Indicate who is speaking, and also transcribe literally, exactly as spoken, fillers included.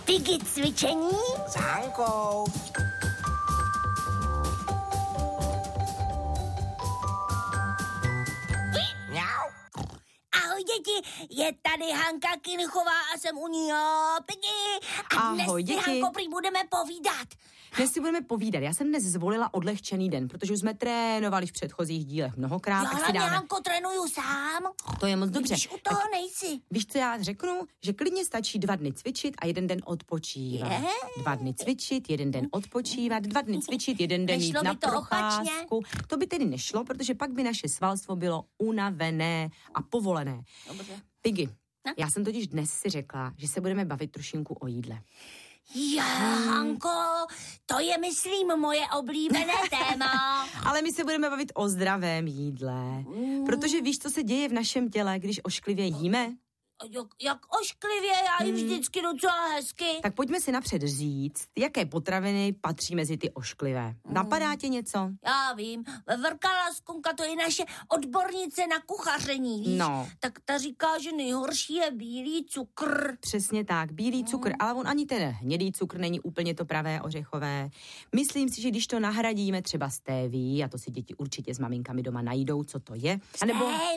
Speaker 1: Piggy cvičení
Speaker 2: s Hankou. Mňau.
Speaker 1: Ahoj děti, je tady Hanka Kinchová a jsem u ní já, Piggy. A dnes
Speaker 3: Ahoj,
Speaker 1: si,
Speaker 3: děti.
Speaker 1: Hanko, prý budeme povídat.
Speaker 3: Dnes si budeme povídat. Já jsem dnes zvolila odlehčený den, protože už jsme trénovali v předchozích dílech mnohokrát.
Speaker 1: Já
Speaker 3: tak si
Speaker 1: hlavně,
Speaker 3: dáme.
Speaker 1: Hanko, trénuju sám.
Speaker 3: To je moc dobře.
Speaker 1: Když u toho nejsi.
Speaker 3: Víš, co já řeknu? Že klidně stačí dva dny cvičit a jeden den odpočívat.
Speaker 1: Je?
Speaker 3: Dva dny cvičit, jeden den odpočívat, dva dny cvičit, jeden den jít
Speaker 1: Nešlo
Speaker 3: na
Speaker 1: by to
Speaker 3: procházku. To by tedy nešlo, protože pak by naše svalstvo bylo unavené a povolené.
Speaker 1: Dobře.
Speaker 3: Piggy,
Speaker 1: No?
Speaker 3: já jsem totiž dnes si řekla, že se budeme bavit trošinku o jídle.
Speaker 1: Já, Hanko, to je, myslím, moje oblíbené téma.
Speaker 3: Ale my se budeme bavit o zdravém jídle. Protože víš, co se děje v našem těle, když ošklivě jíme?
Speaker 1: Jak, jak ošklivě, já ji vždycky docela hezky.
Speaker 3: Tak pojďme si napřed říct, jaké potraviny patří mezi ty ošklivé. Napadá tě něco?
Speaker 1: Já vím, Vrkala Skunka, to je naše odbornice na kuchaření, víš?
Speaker 3: No.
Speaker 1: Tak ta říká, že nejhorší je bílý cukr.
Speaker 3: Přesně tak, bílý cukr, ale on ani ten hnědý cukr není úplně to pravé ořechové. Myslím si, že když to nahradíme třeba stéví, a to si děti určitě s maminkami doma najdou, co to je. A nebo